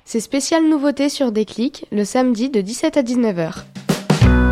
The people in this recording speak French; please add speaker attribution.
Speaker 1: C'est spécial nouveauté sur Déclic, le samedi de 17 à 19h.